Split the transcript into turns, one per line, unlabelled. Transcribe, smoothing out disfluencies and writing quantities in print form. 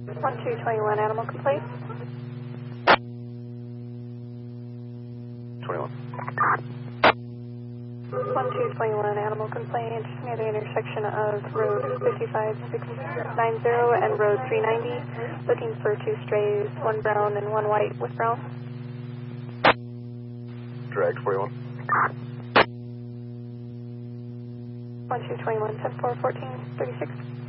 1221 animal complaint.
21.
1221 animal complaint near the intersection of Road 55690 and Road 390. Looking for 2 strays, 1 brown and 1 white with brown.
Drag 41.
1221 10-4 14 36.